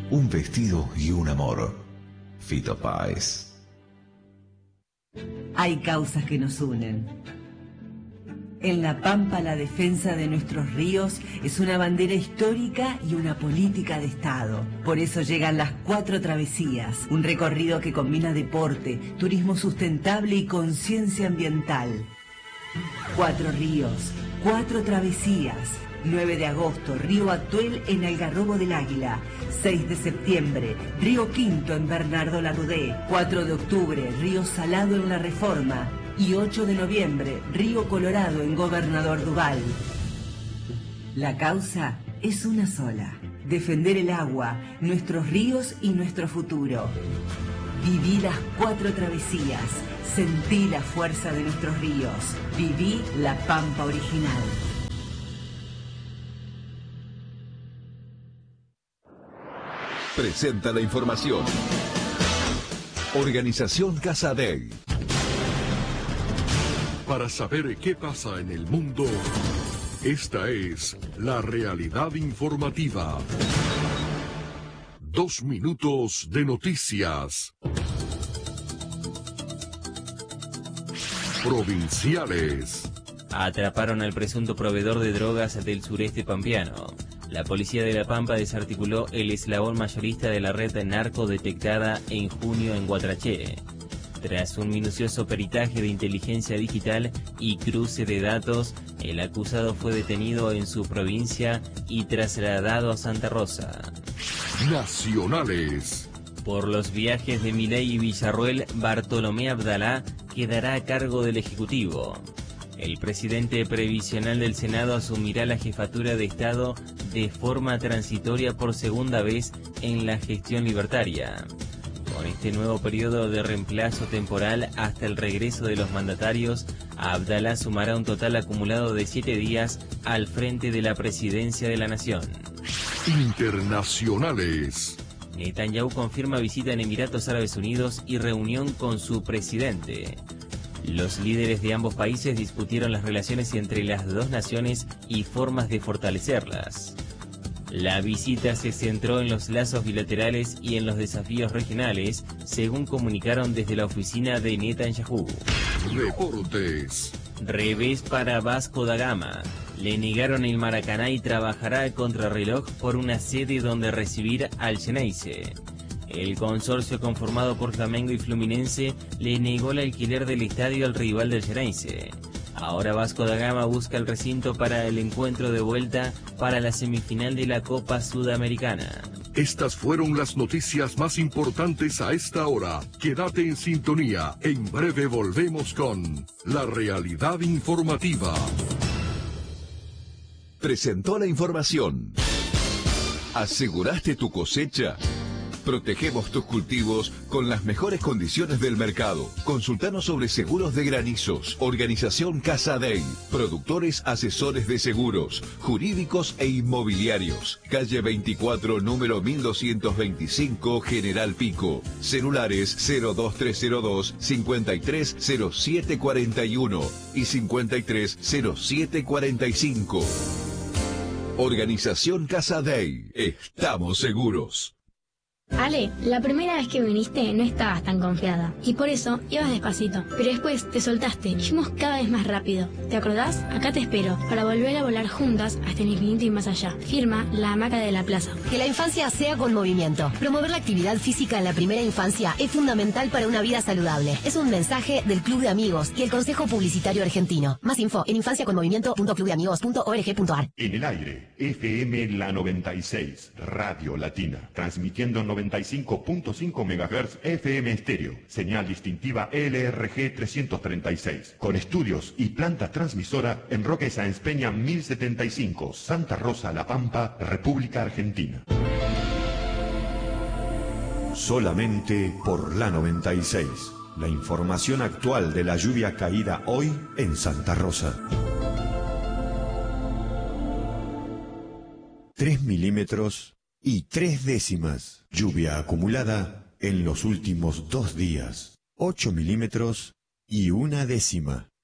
un vestido y un amor. Fito Páez. Hay causas que nos unen. En La Pampa, la defensa de nuestros ríos es una bandera histórica y una política de Estado. Por eso llegan las 4 travesías, un recorrido que combina deporte, turismo sustentable y conciencia ambiental. 4 ríos, 4 travesías. 9 de agosto, Río Atuel en Algarrobo del Águila. 6 de septiembre, Río Quinto en Bernardo Larrudé. 4 de octubre, Río Salado en La Reforma. Y 8 de noviembre, Río Colorado en Gobernador Duval. La causa es una sola: defender el agua, nuestros ríos y nuestro futuro. Viví las 4 travesías, sentí la fuerza de nuestros ríos, viví La Pampa original. Presenta la información. Organización Casadei. Para saber qué pasa en el mundo, esta es la realidad informativa. 2 minutos de noticias. Provinciales. Atraparon al presunto proveedor de drogas del sureste pampeano. La policía de La Pampa desarticuló el eslabón mayorista de la red narco detectada en junio en Guatraché. Tras un minucioso peritaje de inteligencia digital y cruce de datos, el acusado fue detenido en su provincia y trasladado a Santa Rosa. Nacionales. Por los viajes de Milei y Villarruel, Bartolomé Abdalá quedará a cargo del Ejecutivo. El presidente previsional del Senado asumirá la jefatura de Estado de forma transitoria por segunda vez en la gestión libertaria. Con este nuevo periodo de reemplazo temporal hasta el regreso de los mandatarios, Abdalá sumará un total acumulado de 7 días al frente de la presidencia de la nación. Internacionales. Netanyahu confirma visita en Emiratos Árabes Unidos y reunión con su presidente. Los líderes de ambos países discutieron las relaciones entre las dos naciones y formas de fortalecerlas. La visita se centró en los lazos bilaterales y en los desafíos regionales, según comunicaron desde la oficina de Netanyahu. Deportes. Revés para Vasco da Gama. Le negaron el Maracaná y trabajará a contrarreloj por una sede donde recibir al Xeneize. El consorcio conformado por Flamengo y Fluminense le negó el alquiler del estadio al rival del Xeneize. Ahora Vasco da Gama busca el recinto para el encuentro de vuelta para la semifinal de la Copa Sudamericana. Estas fueron las noticias más importantes a esta hora. Quédate en sintonía. En breve volvemos con la realidad informativa. Presentó la información. ¿Aseguraste tu cosecha? Protegemos tus cultivos con las mejores condiciones del mercado. Consultanos sobre seguros de granizos. Organización Casadei. Productores asesores de seguros, jurídicos e inmobiliarios. Calle 24, número 1225, General Pico. Celulares 02302 530741 y 530745. Organización Casadei. Estamos seguros. Ale, la primera vez que viniste no estabas tan confiada y por eso ibas despacito, pero después te soltaste y fuimos cada vez más rápido. ¿Te acordás? Acá te espero para volver a volar juntas hasta el infinito y más allá. Firma La Hamaca de la Plaza. Que la infancia sea con movimiento. Promover la actividad física en la primera infancia es fundamental para una vida saludable. Es un mensaje del Club de Amigos y el Consejo Publicitario Argentino. Más info en infanciaconmovimiento.clubdeamigos.org.ar. En el aire, FM La 96, Radio Latina, transmitiendo 95.5 MHz FM estéreo, señal distintiva LRG 336, con estudios y planta transmisora en Roque Sáenz Peña 1075, Santa Rosa, La Pampa, República Argentina. Solamente por La 96, la información actual de la lluvia caída hoy en Santa Rosa. 3 milímetros y 3 décimas. Lluvia acumulada en los últimos 2 días. 8 milímetros y 1 décima.